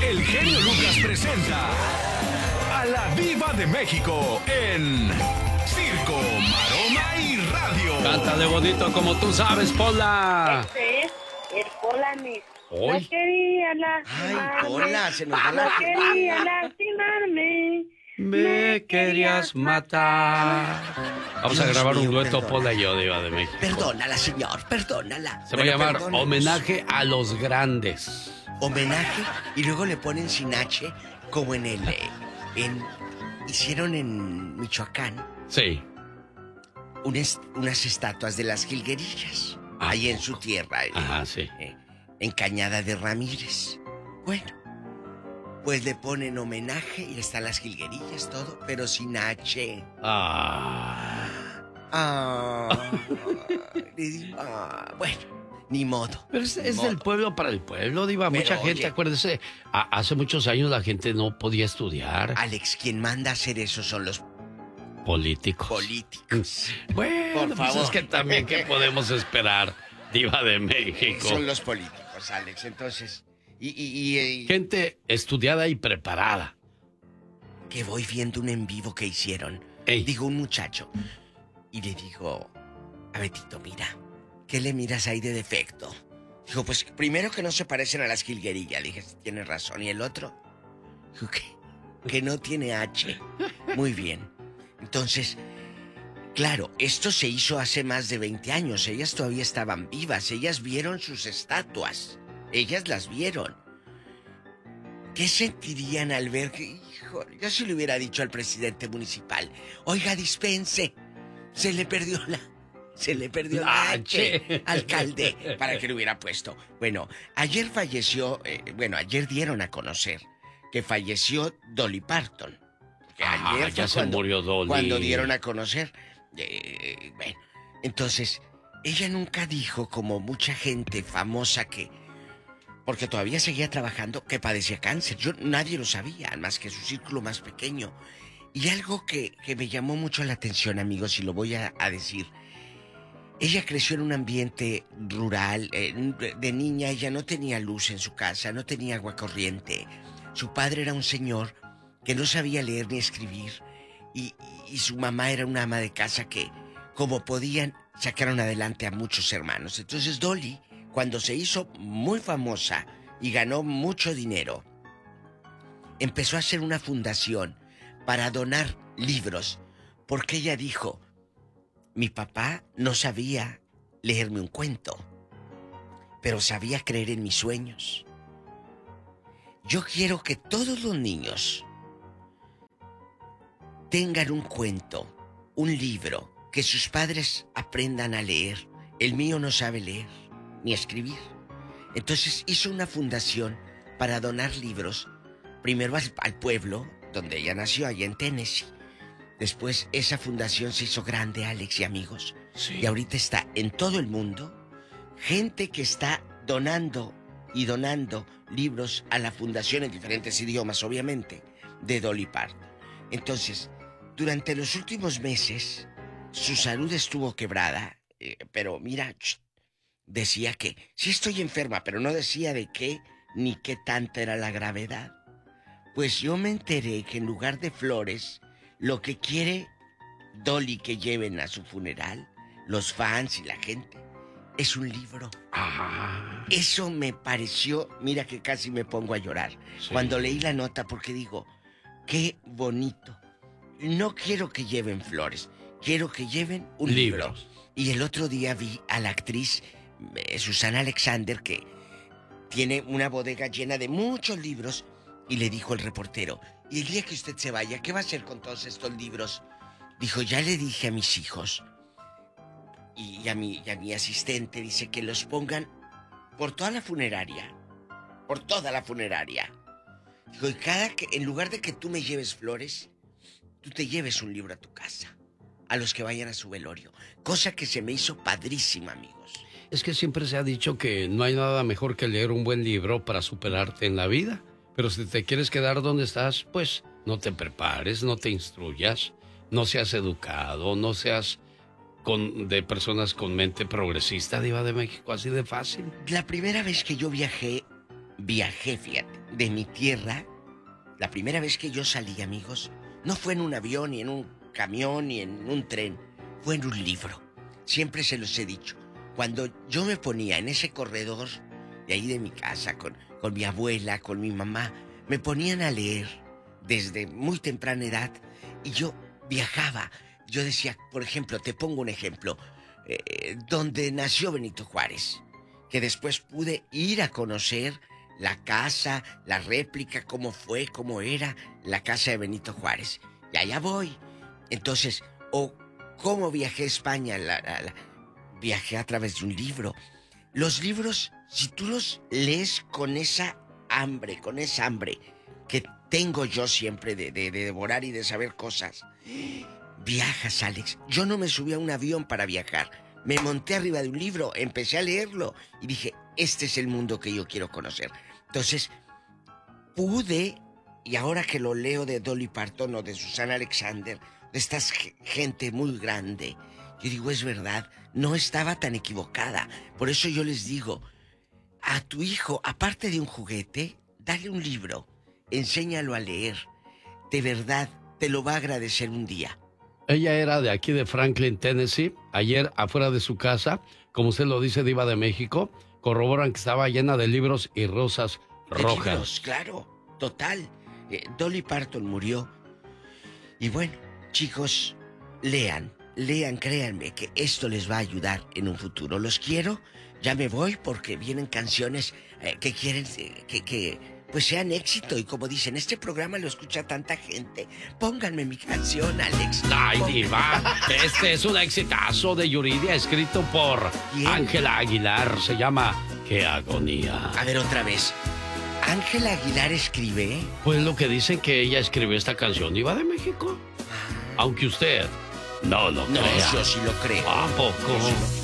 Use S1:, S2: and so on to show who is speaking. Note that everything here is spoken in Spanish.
S1: El genio Lucas presenta a la Diva de México en Circo, Maroma y Radio.
S2: Cántale bonito como tú sabes, Pola.
S3: Este es el Pola Mix.
S2: Hoy.
S3: No quería lastimarme.
S4: Ay, Pola, se nos va
S3: No
S4: la...
S3: quería lastimarme.
S2: Me querías matar. Vamos a
S4: Dios
S2: grabar un
S4: mío,
S2: dueto,
S4: perdona.
S2: Pola y yo, Diva de México.
S4: Perdónala, señor, perdónala.
S2: Se va a
S4: Bueno,
S2: llamar
S4: perdónanos.
S2: Homenaje a los Grandes.
S4: Homenaje y luego le ponen sin H como en el... hicieron en Michoacán
S2: Sí.
S4: unas estatuas de las jilguerillas.
S2: ¿A
S4: Ahí en
S2: poco?
S4: su tierra.
S2: Ajá, sí.
S4: En Cañada de Ramírez. Bueno, pues le ponen homenaje y están las jilguerillas, todo, pero sin H.
S2: Ah.
S4: Bueno, ni modo.
S2: Pero es
S4: ni
S2: del
S4: modo.
S2: pueblo para el pueblo, Diva.
S4: Pero,
S2: Mucha gente,
S4: oye.
S2: acuérdese, hace muchos años la gente no podía estudiar.
S4: Alex, quien manda a hacer eso son los
S2: Políticos.
S4: políticos.
S2: Bueno,
S4: Por
S2: pues
S4: favor.
S2: es que también, ¿qué podemos esperar, Diva de México?
S4: Son los políticos, Alex. Entonces, y
S2: Gente estudiada y preparada.
S4: que voy viendo un en vivo que hicieron.
S2: Ey.
S4: Digo, un muchacho. Y le digo, a Betito, mira, ¿qué le miras ahí de defecto? Dijo, pues primero que no se parecen a las jilguerillas. Le dije, tienes razón. ¿Y el otro? Dijo, que no tiene H. Muy bien. Entonces, claro, esto se hizo hace más de 20 años. Ellas todavía estaban vivas. Ellas vieron sus estatuas. Ellas las vieron. ¿Qué sentirían al ver que, hijo, yo sí le hubiera dicho al presidente municipal, oiga, dispense, se le perdió la H, alcalde, para que le hubiera puesto. Bueno, ayer falleció, ayer dieron a conocer que falleció Dolly Parton. Que ayer
S2: Ya
S4: fue
S2: se murió Dolly.
S4: cuando dieron a conocer. Bueno, entonces, ella nunca dijo, como mucha gente famosa porque todavía seguía trabajando, que padecía cáncer. Nadie lo sabía, más que su círculo más pequeño. Y algo que me llamó mucho la atención, amigos, y lo voy a decir. Ella creció en un ambiente rural. De niña ella no tenía luz en su casa, no tenía agua corriente. Su padre era un señor que no sabía leer ni escribir. Y su mamá era una ama de casa que, como podían, sacaron adelante a muchos hermanos. Entonces Dolly, cuando se hizo muy famosa y ganó mucho dinero, empezó a hacer una fundación para donar libros, porque ella dijo, mi papá no sabía leerme un cuento, pero sabía creer en mis sueños. Yo quiero que todos los niños tengan un cuento, un libro, que sus padres aprendan a leer. El mío no sabe leer ni escribir. Entonces hizo una fundación para donar libros, primero al pueblo donde ella nació, allá en Tennessee. Después esa fundación se hizo grande, Alex y amigos.
S2: Sí.
S4: Y ahorita está en todo el mundo gente que está donando y donando libros a la fundación en diferentes idiomas, obviamente, de Dolly Parton. Entonces, durante los últimos meses, su salud estuvo quebrada, pero mira, decía que sí estoy enferma, pero no decía de qué ni qué tanta era la gravedad. Pues yo me enteré que en lugar de flores, lo que quiere Dolly que lleven a su funeral, los fans y la gente, es un libro.
S2: Ah.
S4: Eso me pareció, mira que casi me pongo a llorar cuando leí la nota, porque digo, qué bonito. No quiero que lleven flores, quiero que lleven un libro. Y el otro día vi a la actriz Susana Alexander, que tiene una bodega llena de muchos libros, y le dijo el reportero, y el día que usted se vaya, ¿qué va a hacer con todos estos libros? Dijo, ya le dije a mis hijos y a mi asistente, dice que los pongan por toda la funeraria. Por toda la funeraria. Dijo, y en lugar de que tú me lleves flores, tú te lleves un libro a tu casa, a los que vayan a su velorio. Cosa que se me hizo padrísima, amigos.
S2: Es que siempre se ha dicho que no hay nada mejor que leer un buen libro para superarte en la vida. Pero si te quieres quedar donde estás, pues no te prepares, no te instruyas, no seas educado, no seas de personas con mente progresista, Diva de México, así de fácil.
S4: La primera vez que yo viajé, fíjate, de mi tierra, la primera vez que yo salí, amigos, no fue en un avión, ni en un camión, ni en un tren. Fue en un libro. Siempre se los he dicho. Cuando yo me ponía en ese corredor de ahí de mi casa, con mi abuela, con mi mamá, me ponían a leer desde muy temprana edad y yo viajaba. Yo decía, por ejemplo, te pongo un ejemplo, donde nació Benito Juárez, que después pude ir a conocer la casa, la réplica, cómo fue, cómo era la casa de Benito Juárez. Y allá voy. Entonces, cómo viajé a España, viajé a través de un libro. Los libros, si tú los lees con esa hambre que tengo yo siempre de devorar y de saber cosas, viajas, Alex. Yo no me subí a un avión para viajar. Me monté arriba de un libro, empecé a leerlo y dije, este es el mundo que yo quiero conocer. Entonces, pude, y ahora que lo leo de Dolly Parton o de Susana Alexander, de esta gente muy grande, yo digo, es verdad, no estaba tan equivocada. Por eso yo les digo, a tu hijo, aparte de un juguete, dale un libro, enséñalo a leer. De verdad, te lo va a agradecer un día.
S2: Ella era de aquí de Franklin, Tennessee. Ayer, afuera de su casa, como usted lo dice, Diva de México, corroboran que estaba llena de libros y rosas rojas.
S4: Libros, claro, total. Dolly Parton murió. Y bueno, chicos, lean, créanme que esto les va a ayudar en un futuro. Los quiero, ya me voy porque vienen canciones que quieren que pues sean éxito. Y como dicen, este programa lo escucha tanta gente. Pónganme mi canción, Alex.
S2: Ay, Diva, este es un exitazo de Yuridia, escrito por Ángela Aguilar. Se llama Qué agonía.
S4: A ver, otra vez. ¿Ángela Aguilar escribe?
S2: Pues lo que dicen que ella escribió esta canción, Diva de México. Aunque usted no lo crea.
S4: No, yo sí lo creo.
S2: ¿A poco?